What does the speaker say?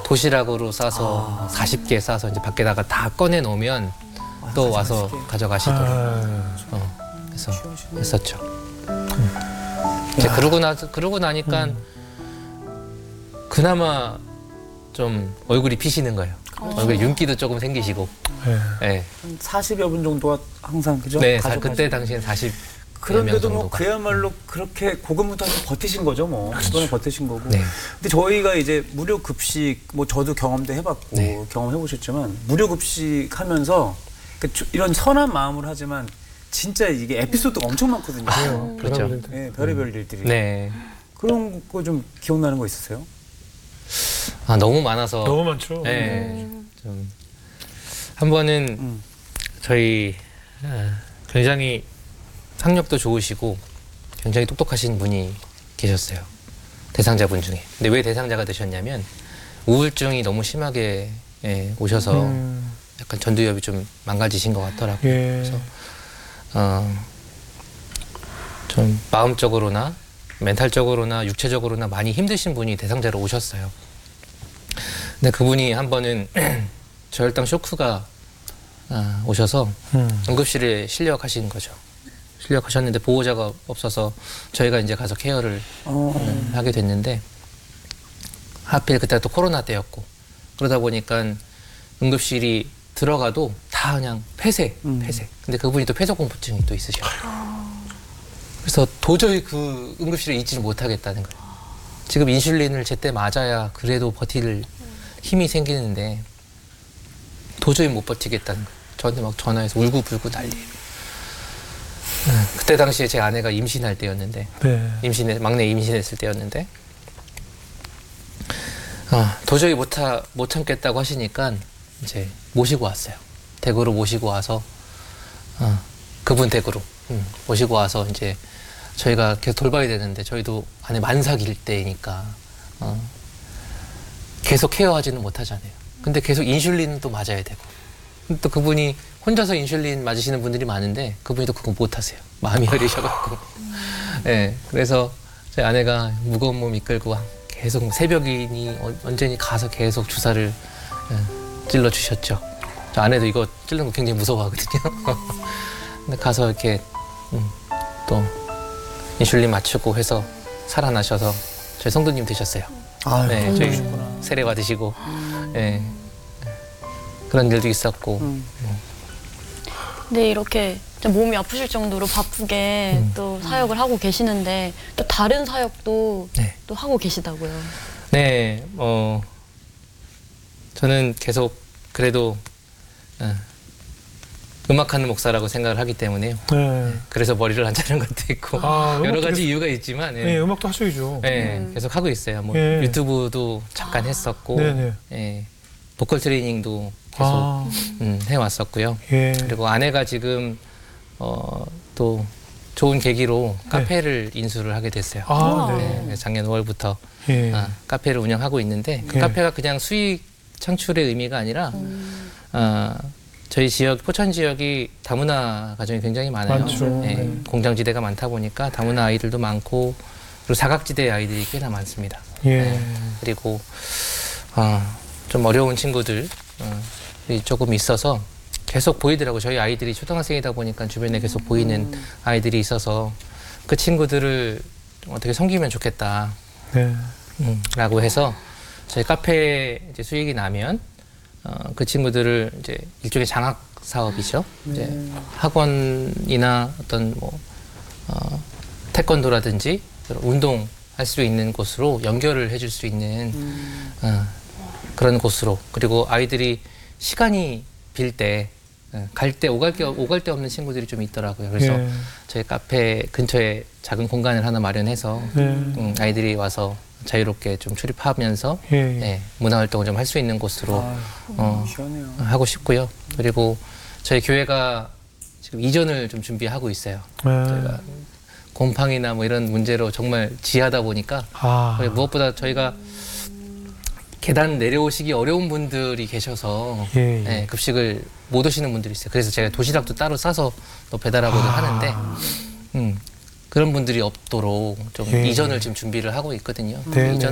도시락으로 싸서 40개 싸서 이제 밖에다가 다 꺼내 놓으면 또 와서 가져가시더라고요. 그래서 했었죠. 이제 그러고 나니까 그나마 좀 얼굴이 피시는 거예요. 얼굴에 윤기도 조금 생기시고. 네. 한 40여 분 정도가 항상 그죠? 네, 그때 당시엔 40. 그런데도 뭐 그야말로 그렇게 고군분투해서 버티신 거죠, 뭐. 그거는 버티신 거고. 네. 근데 저희가 이제 무료 급식, 뭐 저도 경험도 해봤고 네. 경험해보셨지만 무료 급식 하면서 이런 선한 마음으로 하지만 진짜 이게 에피소드가 엄청 많거든요. 그렇죠. 네, 별의별 일들이. 네. 그런 거 좀 기억나는 거 있으세요? 너무 많아서. 너무 많죠. 네. 좀 한 번은 저희 굉장히 학력도 좋으시고 굉장히 똑똑하신 분이 계셨어요. 대상자분 중에. 근데 왜 대상자가 되셨냐면 우울증이 너무 심하게 오셔서 약간 전두엽이 좀 망가지신 것 같더라고요. 그래서 좀 마음적으로나 멘탈적으로나 육체적으로나 많이 힘드신 분이 대상자로 오셨어요. 근데 그분이 한 번은 저혈당 쇼크가 오셔서 응급실에 실려가신 거죠. 실려가셨는데 보호자가 없어서 저희가 이제 가서 케어를 하게 됐는데 하필 그때 또 코로나 때였고 그러다 보니까 응급실이 들어가도 다 그냥 폐쇄. 근데 그분이 또 폐소공포증이 또 있으셔. 그래서 도저히 그 응급실에 있지를 못하겠다는 거예요. 지금 인슐린을 제때 맞아야 그래도 버틸 힘이 생기는데 도저히 못 버티겠다는 거예요. 저한테 막 전화해서 울고불고 난리예요. 그때 당시에 제 아내가 임신할 때였는데 막내 임신했을 때였는데 도저히 못 참겠다고 하시니까 이제 모시고 왔어요. 댁으로 모시고 와서 그분 댁으로 모시고 와서 이제 저희가 계속 돌봐야 되는데 저희도 아내 만삭일 때니까 계속 케어하지는 못하잖아요. 근데 계속 인슐린은 또 맞아야 되고 또 그분이 혼자서 인슐린 맞으시는 분들이 많은데 그분이 또 그거 못하세요. 마음이 여리셔갖고. 네, 그래서 저희 아내가 무거운 몸 이끌고 계속 새벽이니 언제니 가서 계속 주사를 찔러주셨죠. 저 아내도 이거 찔르는 거 굉장히 무서워하거든요. 근데 가서 이렇게 또 인슐린 맞추고 해서 살아나셔서 저희 성도님 되셨어요. 네, 저희 세례 받으시고 네, 그런 일도 있었고. 근데 이렇게 몸이 아프실 정도로 바쁘게 또 사역을 하고 계시는데 또 다른 사역도 또 하고 계시다고요. 네, 저는 계속 그래도 음악하는 목사라고 생각을 하기 때문에요. 그래서 머리를 안 자르는 것도 있고 여러 가지 이유가 있지만 음악도 하셔야죠. 계속 하고 있어요. 뭐 유튜브도 잠깐 했었고 보컬 트레이닝도 계속 해왔었고요. 그리고 아내가 지금 또 좋은 계기로 카페를 인수를 하게 됐어요. 작년 5월부터 카페를 운영하고 있는데 그 카페가 그냥 수익 창출의 의미가 아니라 저희 지역, 포천 지역이 다문화 가정이 굉장히 많아요. 공장지대가 많다 보니까 다문화 아이들도 많고 그리고 사각지대 아이들이 꽤나 많습니다. 그리고 좀 어려운 친구들이 조금 있어서 계속 보이더라고요. 저희 아이들이 초등학생이다 보니까 주변에 계속 보이는 아이들이 있어서 그 친구들을 어떻게 섬기면 좋겠다 라고 해서 저희 카페 이제 수익이 나면 그 친구들을 이제 일종의 장학 사업이죠. 이제 학원이나 어떤 뭐 태권도라든지 운동할 수 있는 곳으로 연결을 해줄 수 있는 그런 곳으로. 그리고 아이들이 시간이 빌 때 갈 때 오갈 데 없는 친구들이 좀 있더라고요. 그래서 저희 카페 근처에 작은 공간을 하나 마련해서 아이들이 와서 자유롭게 좀 출입하면서 문화 활동을 좀 할 수 있는 곳으로 하고 싶고요. 그리고 저희 교회가 지금 이전을 좀 준비하고 있어요. 저희가 곰팡이나 뭐 이런 문제로 정말 지하다 보니까 무엇보다 저희가 계단 내려오시기 어려운 분들이 계셔서 급식을 못 오시는 분들이 있어요. 그래서 제가 도시락도 따로 싸서 또 배달하고도 하는데 그런 분들이 없도록 좀 이전을 지금 준비를 하고 있거든요. 이전